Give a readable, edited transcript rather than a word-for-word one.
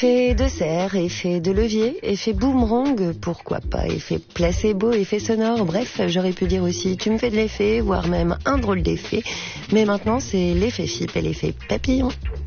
Effet de serre, effet de levier, effet boomerang, pourquoi pas, effet placebo, effet sonore, bref, j'aurais pu dire aussi tu me fais de l'effet, voire même un drôle d'effet, mais maintenant c'est l'effet chip et l'effet papillon.